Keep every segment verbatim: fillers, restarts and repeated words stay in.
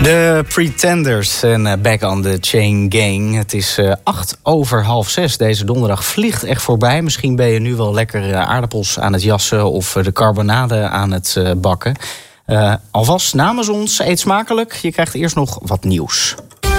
De Pretenders en uh, Back on the Chain Gang. Het is uh, acht over half zes. Deze donderdag vliegt echt voorbij. Misschien ben je nu wel lekker uh, aardappels aan het jassen of uh, de carbonade aan het uh, bakken. Uh, alvast namens ons, eet smakelijk. Je krijgt eerst nog wat nieuws.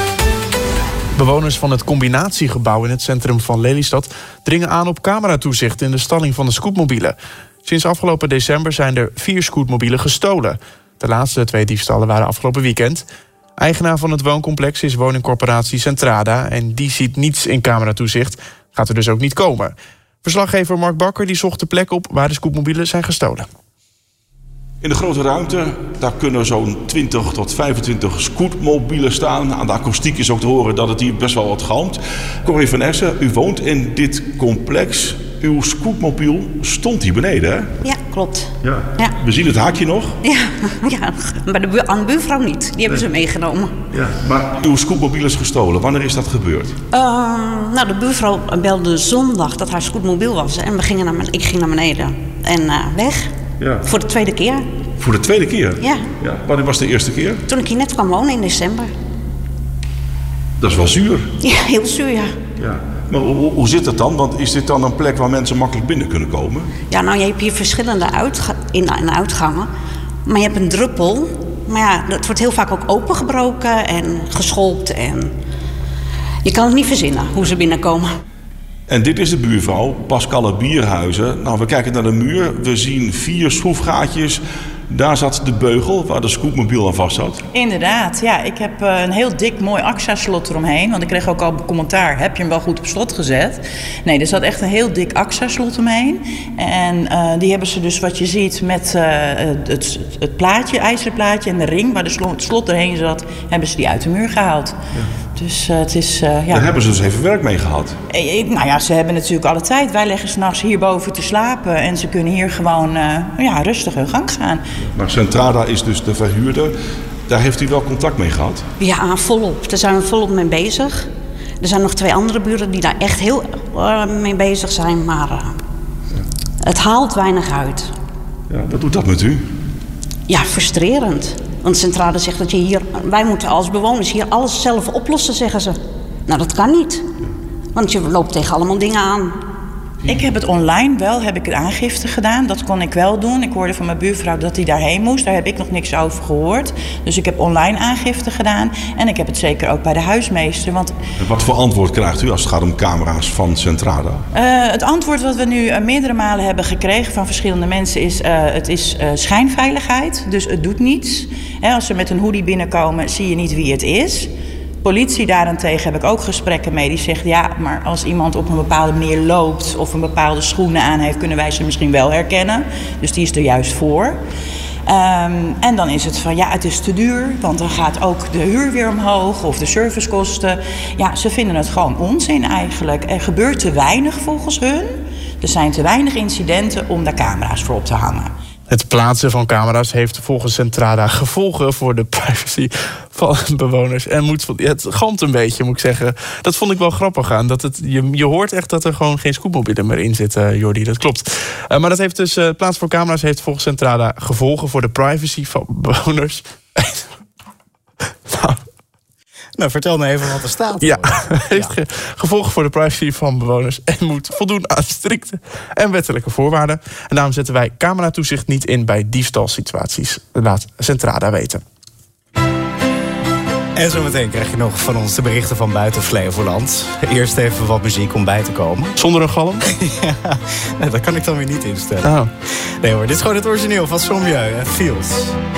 Bewoners van het combinatiegebouw in het centrum van Lelystad dringen aan op cameratoezicht in de stalling van de scootmobielen. Sinds afgelopen december zijn er vier scootmobielen gestolen. De laatste twee diefstallen waren afgelopen weekend. Eigenaar van het wooncomplex is woningcorporatie Centrada en die ziet niets in cameratoezicht. Gaat er dus ook niet komen. Verslaggever Mark Bakker die zocht de plek op waar de scootmobielen zijn gestolen. In de grote ruimte, daar kunnen zo'n twintig tot vijfentwintig scootmobielen staan. Aan de akoestiek is ook te horen dat het hier best wel wat galmt. Corrie van Essen, u woont in dit complex. Uw scootmobiel stond hier beneden, hè? Ja, klopt. Ja. Ja. We zien het haakje nog. Ja, ja, maar de bu- aan de buurvrouw niet. Die hebben nee. ze meegenomen. Ja. Maar uw scootmobiel is gestolen. Wanneer is dat gebeurd? Uh, nou, de buurvrouw belde zondag dat haar scootmobiel was. En we gingen naar, ik ging naar beneden. En uh, weg. Ja. Voor de tweede keer. Voor de tweede keer? Ja. Ja. Wanneer was de eerste keer? Toen ik hier net kwam wonen in december. Dat is wel zuur. Ja, heel zuur, ja. Ja. Maar hoe, hoe zit dat dan? Want is dit dan een plek waar mensen makkelijk binnen kunnen komen? Ja, nou, je hebt hier verschillende uitga- in- en uitgangen. Maar je hebt een druppel. Maar ja, het wordt heel vaak ook opengebroken en gescholpt. En je kan het niet verzinnen hoe ze binnenkomen. En dit is de buurvrouw, Pascalle Bierhuizen. Nou, we kijken naar de muur. We zien vier schroefgaatjes. Daar zat de beugel waar de scootmobiel aan vast zat. Inderdaad, ja. Ik heb uh, een heel dik mooi AXA-slot eromheen. Want ik kreeg ook al commentaar, heb je hem wel goed op slot gezet? Nee, er zat echt een heel dik AXA-slot omheen. En uh, die hebben ze dus, wat je ziet, met uh, het, het plaatje, ijzeren plaatje en de ring waar de slot, het slot erheen zat, hebben ze die uit de muur gehaald. Ja. Dus uh, het is, uh, ja. Daar hebben ze dus even werk mee gehad. E, nou ja, ze hebben natuurlijk alle tijd. Wij leggen 's nachts hierboven te slapen. En ze kunnen hier gewoon uh, ja, rustig hun gang gaan. Maar Centrada is dus de verhuurder. Daar heeft u wel contact mee gehad? Ja, volop. Daar zijn we volop mee bezig. Er zijn nog twee andere buren die daar echt heel uh, mee bezig zijn. Maar uh, ja. het haalt weinig uit. Ja, wat doet dat met u? Ja, frustrerend. Want Centrale zegt dat je hier... Wij moeten als bewoners hier alles zelf oplossen, zeggen ze. Nou, dat kan niet. Want je loopt tegen allemaal dingen aan. Ik heb het online wel, heb ik een aangifte gedaan. Dat kon ik wel doen. Ik hoorde van mijn buurvrouw dat hij daarheen moest. Daar heb ik nog niks over gehoord. Dus ik heb online aangifte gedaan. En ik heb het zeker ook bij de huismeester. Want... En wat voor antwoord krijgt u als het gaat om camera's van Centrada? Uh, het antwoord wat we nu uh, meerdere malen hebben gekregen van verschillende mensen is... Uh, het is uh, schijnveiligheid, dus het doet niets. He, als ze met een hoodie binnenkomen, zie je niet wie het is. Politie daarentegen heb ik ook gesprekken mee. Die zegt, ja, maar als iemand op een bepaalde manier loopt... of een bepaalde schoenen aan heeft, kunnen wij ze misschien wel herkennen. Dus die is er juist voor. Um, en dan is het van, ja, het is te duur. Want dan gaat ook de huur weer omhoog of de servicekosten. Ja, ze vinden het gewoon onzin eigenlijk. Er gebeurt te weinig volgens hun. Er zijn te weinig incidenten om daar camera's voor op te hangen. Het plaatsen van camera's heeft volgens Centrada gevolgen voor de privacy van bewoners. En moet, het galmt een beetje, moet ik zeggen. Dat vond ik wel grappig aan. Dat het, je, je hoort echt dat er gewoon geen scootmobielen meer in zitten, Jordi. Dat klopt. Uh, maar dat heeft dus, uh, plaatsen voor camera's heeft volgens Centrada gevolgen voor de privacy van bewoners. nou... Nou, vertel me even wat er staat. Ja, heeft ja. gevolgen voor de privacy van bewoners en moet voldoen aan strikte en wettelijke voorwaarden. En daarom zetten wij cameratoezicht niet in bij diefstalsituaties. Laat Centrada weten. En zometeen krijg je nog van ons de berichten van buiten Flevoland. Eerst even wat muziek om bij te komen. Zonder een galm? ja, nee, dat kan ik dan weer niet instellen. Oh. Nee hoor, dit is gewoon het origineel van Sommieu en Fields.